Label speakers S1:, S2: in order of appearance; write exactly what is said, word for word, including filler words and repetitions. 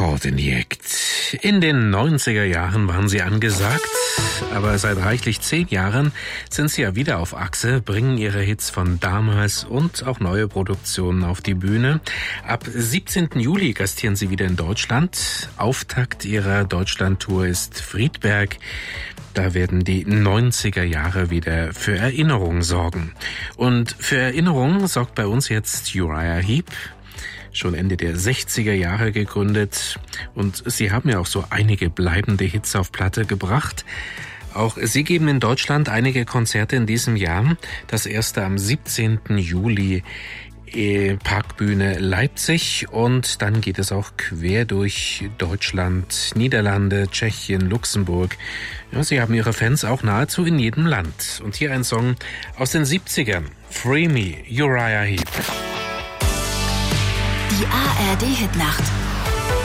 S1: Caught in the Act. In den neunziger Jahren waren sie angesagt, aber seit reichlich zehn Jahren sind sie ja wieder auf Achse, bringen ihre Hits von damals und auch neue Produktionen auf die Bühne. Ab siebzehnten Juli gastieren sie wieder in Deutschland. Auftakt ihrer Deutschlandtour ist Friedberg. Da werden die neunziger Jahre wieder für Erinnerung sorgen. Und für Erinnerung sorgt bei uns jetzt Uriah Heep. Schon Ende der sechziger Jahre gegründet. Und sie haben ja auch so einige bleibende Hits auf Platte gebracht. Auch sie geben in Deutschland einige Konzerte in diesem Jahr. Das erste am siebzehnten Juli Parkbühne Leipzig, und dann geht es auch quer durch Deutschland, Niederlande, Tschechien, Luxemburg. Ja, sie haben ihre Fans auch nahezu in jedem Land. Und hier ein Song aus den siebzigern. Free Me, Uriah Heep.
S2: Die A R D-Hitnacht.